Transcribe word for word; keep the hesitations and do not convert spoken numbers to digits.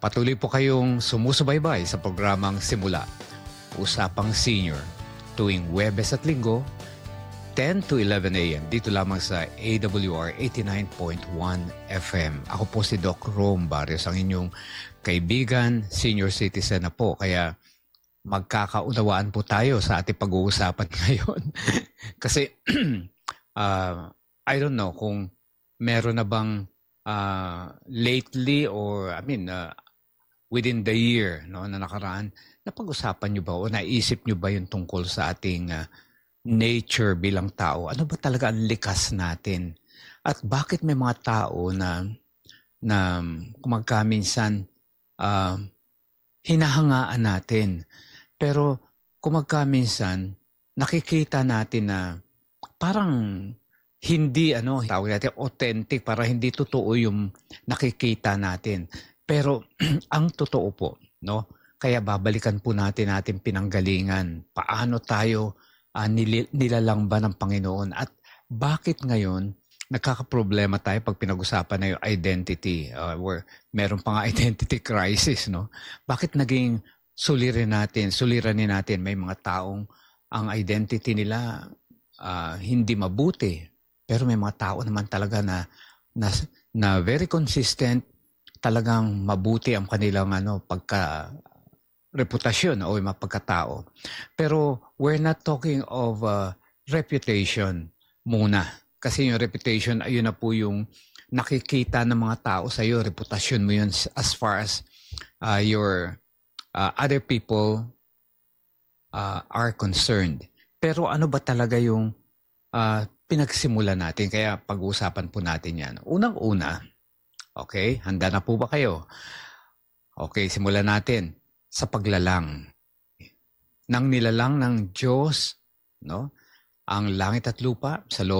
Patuloy po kayong sumusubaybay sa programang Simula, Usapang Senior, tuwing Huwebes at Linggo, ten to eleven a m dito lamang sa A W R eighty-nine point one F M. Ako po si Doc Rom Barrios, ang inyong kaibigan, senior citizen na po. Kaya magkakaunawaan po tayo sa ating pag-uusapan ngayon. Kasi uh, I don't know kung meron na bang uh, lately or I mean uh, within the year no, na nakaraan, napag-usapan nyo ba o naisip nyo ba yung tungkol sa ating uh, nature bilang tao? Ano ba talaga ang likas natin? At bakit may mga tao na na kumagkaminsan uh, hinahangaan natin? Pero kumagkaminsan nakikita natin na parang hindi ano, tawag natin authentic, para hindi totoo yung nakikita natin. Pero ang totoo po, no? Kaya babalikan po natin natin pinanggalingan. Paano tayo uh, nil- nilalang ba ng Panginoon? At bakit ngayon nagkakaproblema tayo pag pinag-usapan na yung identity? Uh, where meron pa nga identity crisis, no? Bakit naging sulirin natin, suliranin natin may mga taong ang identity nila uh, hindi mabuti? Pero may mga tao naman talaga na, na, na very consistent, talagang mabuti ang kanilang ano, pagka reputasyon o yung mapagkatao. Pero we're not talking of uh, reputation muna. Kasi yung reputation, ayun na po yung nakikita ng mga tao sa iyo. Reputasyon mo yun as far as uh, your uh, other people uh, are concerned. Pero ano ba talaga yung uh, pinagsimulan natin? Kaya pag-uusapan po natin yan. Unang-una, okay, handa na po ba kayo? Okay, simulan natin sa paglalang. Nang nilalang ng Diyos, no, ang langit at lupa sa loob